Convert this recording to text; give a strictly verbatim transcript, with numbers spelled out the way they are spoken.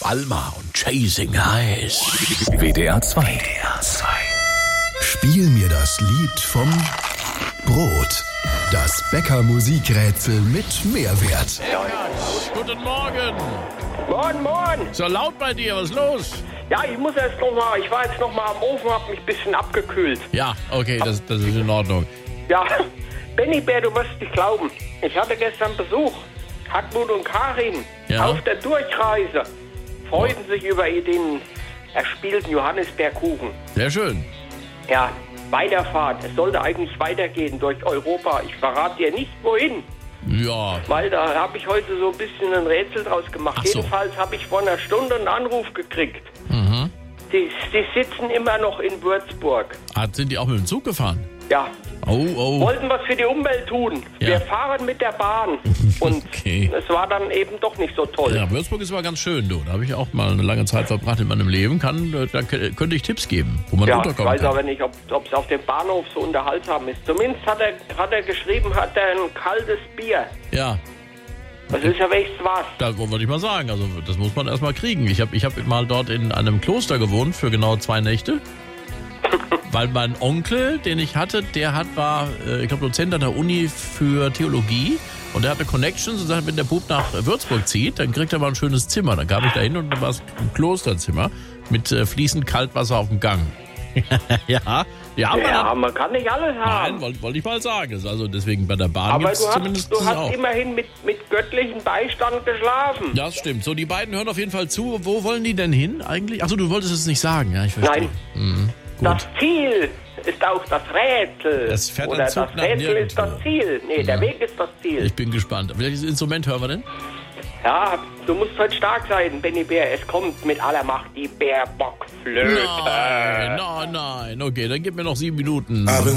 Alma und Chasing Highs. W D R zwei. W D R zwei. Spiel mir das Lied vom Brot. Das Bäcker-Musikrätsel mit Mehrwert. Guten Morgen. Moin, moin. So laut bei dir, was ist los? Ja, ich muss erst noch mal, ich war jetzt noch mal am Ofen, hab mich ein bisschen abgekühlt. Ja, okay, das, das ist in Ordnung. Ja, Benny Bär, du wirst nicht glauben. Ich hatte gestern Besuch. Hartmut und Karin Ja. auf der Durchreise freuten sich über den erspielten Johannisbeerkuchen. Sehr schön. Ja, Weiterfahrt. Es sollte eigentlich weitergehen durch Europa. Ich verrate dir nicht, wohin. Ja, Weil da habe ich heute so ein bisschen ein Rätsel draus gemacht. Ach so. Jedenfalls habe ich vor einer Stunde einen Anruf gekriegt. mhm. Die, die sitzen immer noch in Würzburg. Ah, sind die auch mit dem Zug gefahren? Ja, Oh, oh. wollten was für die Umwelt tun. Ja. Wir fahren mit der Bahn. Und Okay. es war dann eben doch nicht so toll. Ja, Würzburg ist aber ganz schön, du. Da habe ich auch mal eine lange Zeit verbracht in meinem Leben. Kann, da k- könnte ich Tipps geben, wo man Ja, ich unterkommen weiß kann. aber nicht, ob es auf dem Bahnhof so unterhaltsam ist. Zumindest hat er, hat er geschrieben, hat er ein kaltes Bier. Ja, Das ist ja echt was. da wollte ich mal sagen. Also das muss man erst mal kriegen. Ich habe ich hab mal dort in einem Kloster gewohnt für genau zwei Nächte. Weil mein Onkel, den ich hatte, der hat war, äh, ich glaube, Dozent an der Uni für Theologie. Und der hatte Connections und sagte, wenn der Bub nach Würzburg zieht, dann kriegt er mal ein schönes Zimmer. Dann kam ich da hin und dann war es ein Klosterzimmer mit äh, fließend Kaltwasser auf dem Gang. ja, ja, aber Ja, dann, man kann nicht alles haben. nein, wollte wollt ich mal sagen. Das ist also deswegen bei der Bahn Aber gibt es du zumindest hast, du das hast auch. immerhin mit, mit göttlichem Beistand geschlafen. Das stimmt. So, die beiden hören auf jeden Fall zu. Wo wollen die denn hin eigentlich? Achso, du wolltest es nicht sagen. Ja, ich verstehe. Nein. Mhm, gut. Das Ziel ist auch das Rätsel. Das fährt ein Oder Zug das nach Rätsel ist nirgendwo. das Ziel. Nee, der Ja. Weg ist das Ziel. Ich bin gespannt. Welches Instrument hören wir denn? Ja, du musst heute stark sein, Benny Bär. Es kommt mit aller Macht die Bärbockflöte. Nein, nein, nein. Okay, dann gib mir noch sieben Minuten. I've been